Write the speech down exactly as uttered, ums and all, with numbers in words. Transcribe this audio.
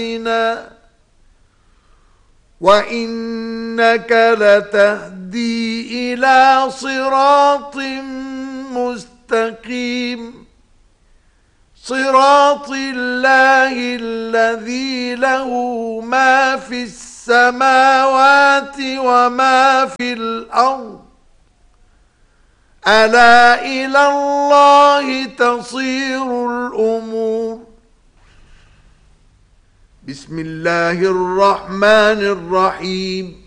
وإنك لتهدي إلى صراط مستقيم صراط الله الذي له ما في السماوات وما في الأرض ألا إلى الله تصير الأمور. بسم الله الرحمن الرحيم.